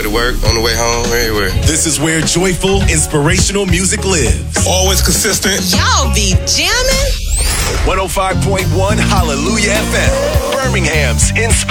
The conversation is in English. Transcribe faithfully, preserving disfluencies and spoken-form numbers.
to work, on the way home, everywhere. This is where joyful, inspirational music lives. Always consistent. Y'all be jamming. one oh five point one Hallelujah F M, Birmingham's inspiration.